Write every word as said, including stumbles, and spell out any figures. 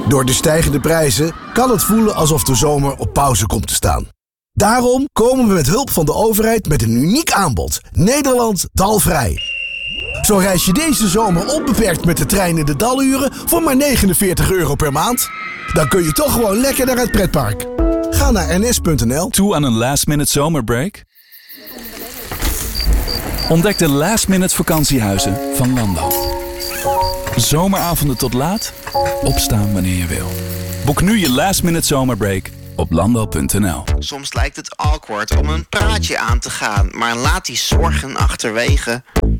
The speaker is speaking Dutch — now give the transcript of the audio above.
Door de stijgende prijzen kan het voelen alsof de zomer op pauze komt te staan. Daarom komen we met hulp van de overheid met een uniek aanbod. Nederland dalvrij. Zo reis je deze zomer onbeperkt met de trein in de daluren voor maar negenenveertig euro per maand. Dan kun je toch gewoon lekker naar het pretpark. Ga naar n s punt n l. Toe aan een last-minute zomerbreak? Ontdek de last-minute vakantiehuizen van Lando. Zomeravonden tot laat, opstaan wanneer je wil. Boek nu je last-minute zomerbreak op lando punt n l. Soms lijkt het awkward om een praatje aan te gaan, maar laat die zorgen achterwege.